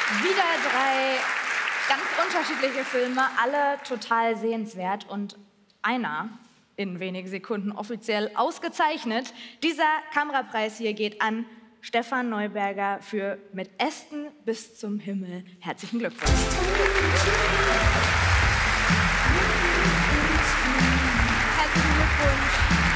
Wieder drei ganz unterschiedliche Filme, alle total sehenswert und einer in wenigen Sekunden offiziell ausgezeichnet. Dieser Kamerapreis hier geht an Stefan Neuberger für Mit Ästen bis zum Himmel. Herzlichen Glückwunsch. Herzlichen Glückwunsch.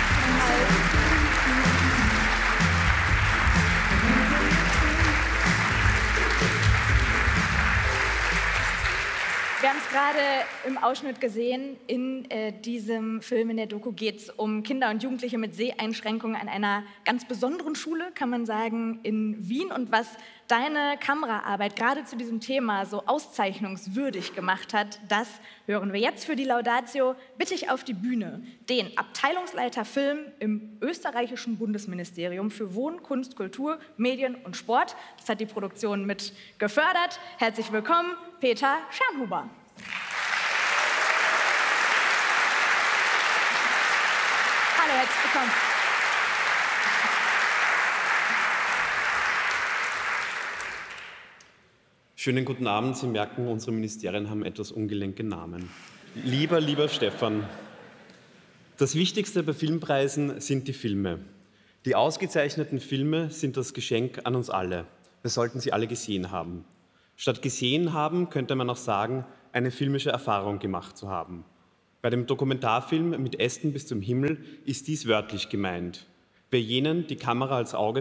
Wir haben es gerade im Ausschnitt gesehen, in diesem Film, in der Doku geht es um Kinder und Jugendliche mit Seheinschränkungen an einer ganz besonderen Schule, kann man sagen, in Wien. Und was deine Kameraarbeit gerade zu diesem Thema so auszeichnungswürdig gemacht hat, das hören wir jetzt. Für die Laudatio bitte ich auf die Bühne den Abteilungsleiter Film im österreichischen Bundesministerium für Wohnen, Kunst, Kultur, Medien und Sport. Das hat die Produktion mit gefördert. Herzlich willkommen, Peter Schernhuber. Hallo, herzlich willkommen. Schönen guten Abend. Sie merken, unsere Ministerien haben etwas ungelenke Namen. Lieber Stefan, das Wichtigste bei Filmpreisen sind die Filme. Die ausgezeichneten Filme sind das Geschenk an uns alle. Wir sollten sie alle gesehen haben. Statt gesehen haben, könnte man auch sagen, eine filmische Erfahrung gemacht zu haben. Bei dem Dokumentarfilm Mit Ästen bis zum Himmel ist dies wörtlich gemeint. Bei jenen, die Kamera als Auge